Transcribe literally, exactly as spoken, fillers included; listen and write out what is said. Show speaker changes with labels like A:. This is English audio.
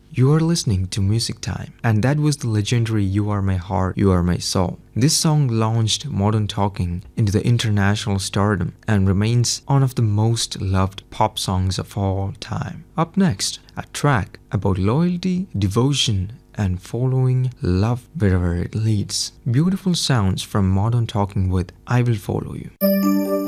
A: You are listening to Music Time, and that was the legendary You Are My Heart, You Are My Soul. This song launched Modern Talking into the international stardom and remains one of the most loved pop songs of all time. Up next, a track about loyalty, devotion, and following love wherever it leads. Beautiful sounds from Modern Talking with I Will Follow You.